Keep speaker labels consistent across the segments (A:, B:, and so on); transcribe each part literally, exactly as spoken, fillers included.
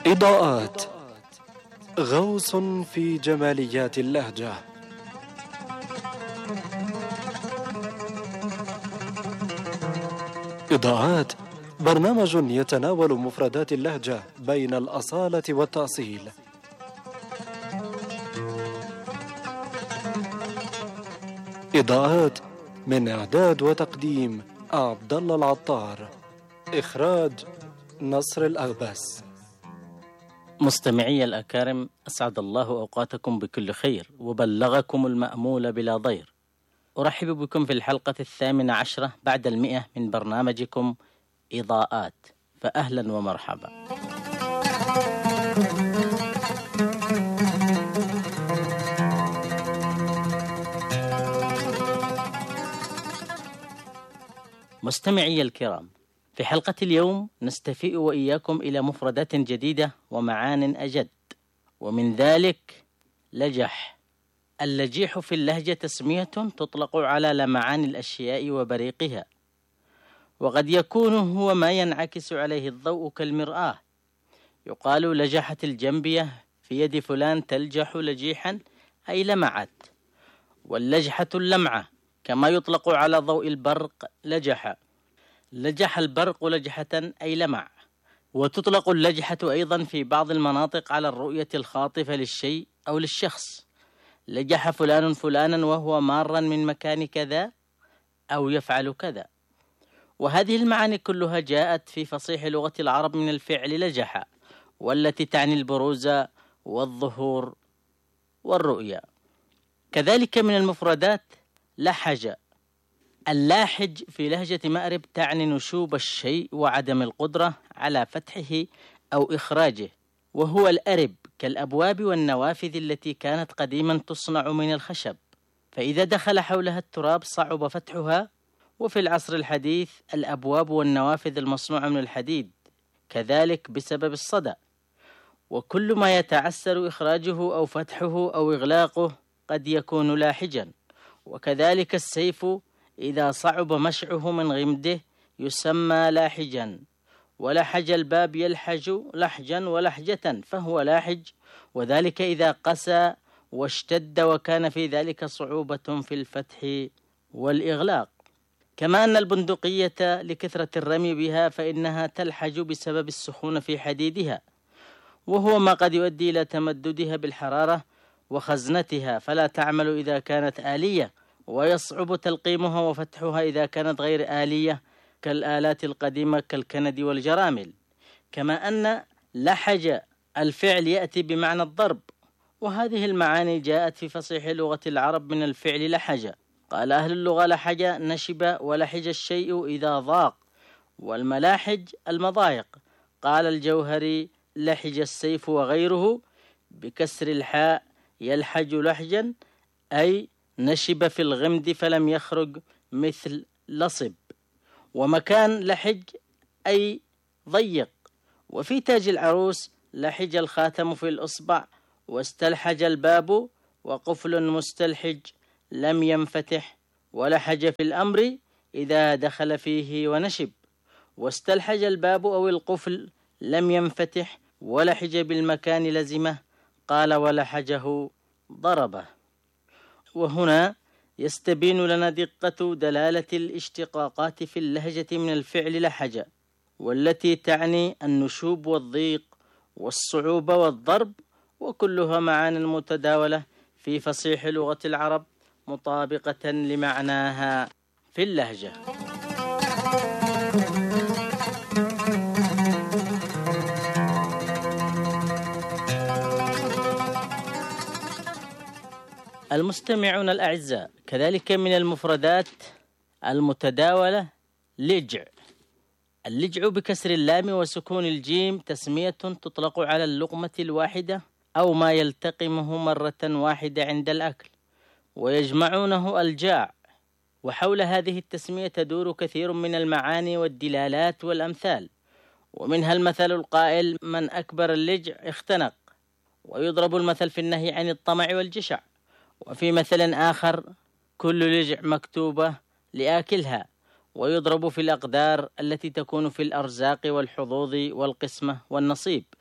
A: إضاءات، غوص في جماليات اللهجة. إضاءات برنامج يتناول مفردات اللهجة بين الأصالة والتأصيل. إضاءات من إعداد وتقديم عبد الله العطار، إخراج نصر الأغبس.
B: مستمعي الأكارم، أسعد الله أوقاتكم بكل خير وبلغكم المأمول بلا ضير. أرحب بكم في الحلقة الثامنة عشرة بعد المئة من برنامجكم إضاءات، فأهلا ومرحبا. مستمعي الكرام، في حلقة اليوم نستفيء وإياكم إلى مفردات جديدة ومعان أجد، ومن ذلك لجح. اللجيح في اللهجة تسمية تطلق على لمعان الأشياء وبريقها، وقد يكون هو ما ينعكس عليه الضوء كالمرآة. يقال لجحت الجنبية في يد فلان تلجح لجيحا، أي لمعت. واللجحة اللمعة، كما يطلق على ضوء البرق لجح. لجح البرق لجحة أي لمع. وتطلق اللجحة أيضا في بعض المناطق على الرؤية الخاطفة للشيء أو للشخص. لجح فلان فلانا وهو مارا من مكان كذا أو يفعل كذا. وهذه المعاني كلها جاءت في فصيح لغة العرب من الفعل لجح، والتي تعني البروز والظهور والرؤية. كذلك من المفردات لحج. اللاحج في لهجة مأرب تعني نشوب الشيء وعدم القدرة على فتحه أو إخراجه، وهو الأرب كالأبواب والنوافذ التي كانت قديما تصنع من الخشب، فإذا دخل حولها التراب صعب فتحها. وفي العصر الحديث الأبواب والنوافذ المصنوعة من الحديد، كذلك بسبب الصدى. وكل ما يتعسر إخراجه أو فتحه أو إغلاقه قد يكون لاحجا. وكذلك السيف إذا صعب مشعه من غمده يسمى لاحجا. ولحج الباب يلحج لحجا ولحجة، فهو لاحج، وذلك إذا قسى واشتد وكان في ذلك صعوبة في الفتح والإغلاق. كما أن البندقية لكثرة الرمي بها فإنها تلحج بسبب السخون في حديدها، وهو ما قد يؤدي إلى تمددها بالحرارة وخزنتها، فلا تعمل إذا كانت آلية، ويصعب تلقيمها وفتحها إذا كانت غير آلية كالآلات القديمة كالكند والجرامل. كما أن لحج الفعل يأتي بمعنى الضرب، وهذه المعاني جاءت في فصيح لغة العرب من الفعل لحج. قال أهل اللغة لحج نشب ولحج الشيء إذا ضاق، والملاحج المضايق. قال الجوهري لحج السيف وغيره بكسر الحاء يلحج لحجا، أي نشب في الغمد فلم يخرج مثل لصب. ومكان لحج أي ضيق. وفي تاج العروس لحج الخاتم في الإصبع، واستلحج الباب وقفل مستلحج لم ينفتح. ولحج في الأمر إذا دخل فيه ونشب. واستلحج الباب أو القفل لم ينفتح، ولحج بالمكان لزمه. قال ولحجه ضربه. وهنا يستبين لنا دقة دلالة الاشتقاقات في اللهجة من الفعل لحج، والتي تعني النشوب والضيق والصعوبة والضرب، وكلها معان متداولة في فصيح لغة العرب مطابقة لمعناها في اللهجة. المستمعون الأعزاء، كذلك من المفردات المتداولة لجع. اللجع بكسر اللام وسكون الجيم تسمية تطلق على اللقمة الواحدة أو ما يلتقمه مرة واحدة عند الأكل، ويجمعونه الجاع. وحول هذه التسمية تدور كثير من المعاني والدلالات والأمثال، ومنها المثل القائل من أكبر اللجع اختنق. ويضرب المثل في النهي عن الطمع والجشع. وفي مثل آخر كل لجع مكتوبة لآكلها. ويضرب في الأقدار التي تكون في الأرزاق والحظوظ والقسمة والنصيب.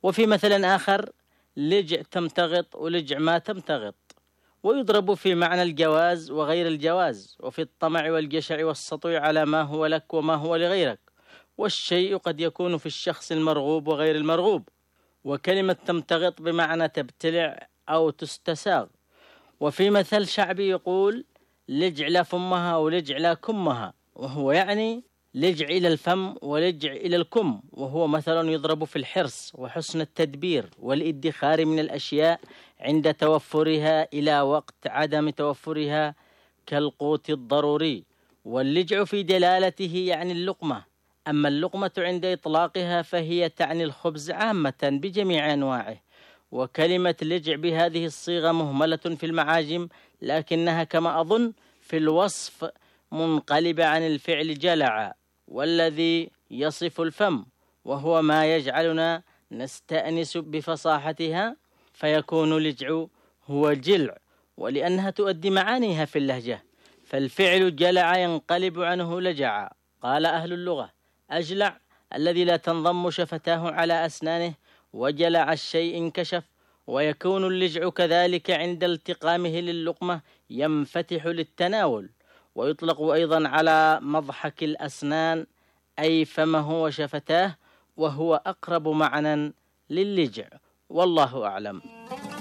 B: وفي مثل آخر لجع تمتغط ولجع ما تمتغط، ويضرب في معنى الجواز وغير الجواز، وفي الطمع والجشع والسطو على ما هو لك وما هو لغيرك، والشيء قد يكون في الشخص المرغوب وغير المرغوب. وكلمة تمتغط بمعنى تبتلع أو تستساغ. وفي مثل شعبي يقول لجع لا فمها ولجع لا كمها، وهو يعني لجع إلى الفم ولجع إلى الكم، وهو مثل يضرب في الحرص وحسن التدبير والادخار من الأشياء عند توفرها إلى وقت عدم توفرها كالقوت الضروري. واللجع في دلالته يعني اللقمة، أما اللقمة عند إطلاقها فهي تعني الخبز عامة بجميع أنواعه. وكلمة لجع بهذه الصيغة مهملة في المعاجم، لكنها كما أظن في الوصف منقلبة عن الفعل جلع، والذي يصف الفم، وهو ما يجعلنا نستأنس بفصاحتها، فيكون لجع هو جلع، ولأنها تؤدي معانيها في اللهجة. فالفعل جلع ينقلب عنه لجع. قال أهل اللغة أجلع الذي لا تنضم شفتاه على أسنانه، وجلع الشيء انكشف. ويكون اللجع كذلك عند التقامه للقمة ينفتح للتناول. ويطلق أيضا على مضحك الأسنان أي فمه وشفتاه، وهو أقرب معنى للجع، والله أعلم.